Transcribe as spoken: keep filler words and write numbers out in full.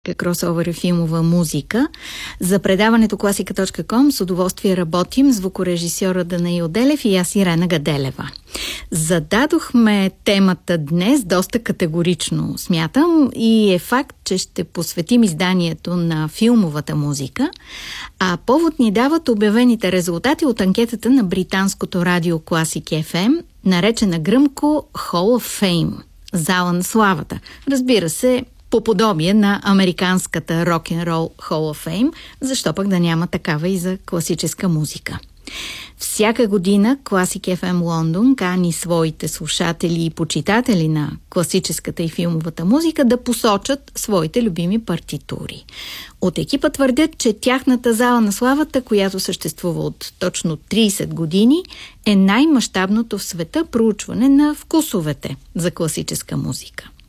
кросовър и филмова музика. За предаването класика точка ком с удоволствие работим звукорежисьора Данаил Делев и аз Ирена Гаделева. Зададохме темата днес доста категорично, смятам, и е факт, че ще посветим изданието на филмовата музика, а повод ни дават обявените резултати от анкетата на британското радио Classic еф ем, наречена гръмко Hall of Fame, зала на славата. Разбира се, по подобие на американската рок-н-рол Hall of Fame, защо пък да няма такава и за класическа музика. Всяка година Classic еф ем Лондон кани своите слушатели и почитатели на класическата и филмовата музика да посочат своите любими партитури. От екипа твърдят, че тяхната зала на славата, която съществува от точно трийсет години, е най-мащабното в света проучване на вкусовете за класическа музика.